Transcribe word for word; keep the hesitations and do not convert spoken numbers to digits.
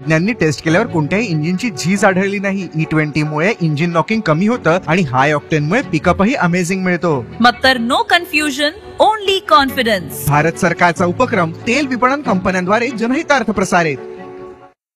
तज्ञांनी टेस्ट केल्यावर कोणत्याही इंजिनची झीज आढळली नाही. ई ट्वेंटी मुळे इंजिन नॉकिंग कमी होतं आणि हाय ऑक्टेन मुळे पिकअपही अमेझिंग मिळतो. मग तर no confusion, only confidence. Bharat सरकारचा उपक्रम तेल विपणन कंपन्यांद्वारे जनहितार्थ प्रसारित.